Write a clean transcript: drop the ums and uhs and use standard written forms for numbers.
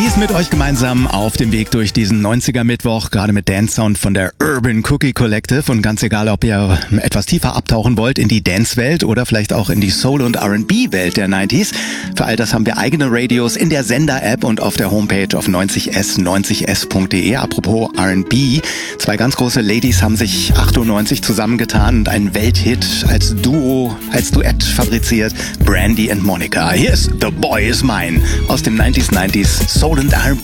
90s mit euch gemeinsam auf dem Weg durch diesen 90er Mittwoch, gerade mit Dance Sound von der Urban Cookie Collective. Und ganz egal, ob ihr etwas tiefer abtauchen wollt in die Dance-Welt oder vielleicht auch in die Soul- und R&B-Welt der 90s. Für all das haben wir eigene Radios in der Sender-App und auf der Homepage auf 90s.de. Apropos R&B, zwei ganz große Ladies haben sich 98 zusammengetan und einen Welthit als Duo, als Duett fabriziert. Brandy and Monica. Hier ist The Boy Is Mine aus dem 90s Soul and R&B.